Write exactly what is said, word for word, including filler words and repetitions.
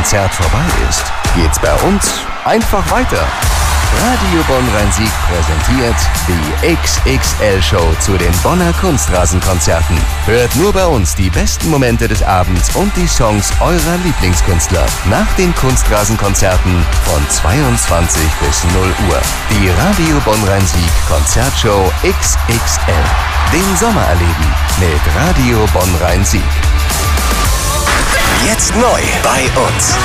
Konzert vorbei ist, geht's bei uns einfach weiter. Radio Bonn-Rhein-Sieg präsentiert die X X L-Show zu den Bonner Kunstrasenkonzerten. Hört nur bei uns die besten Momente des Abends und die Songs eurer Lieblingskünstler nach den Kunstrasenkonzerten von zweiundzwanzig bis null Uhr. Die Radio Bonn-Rhein-Sieg Konzertshow X X L. Den Sommer erleben mit Radio Bonn-Rhein-Sieg. Jetzt neu bei uns.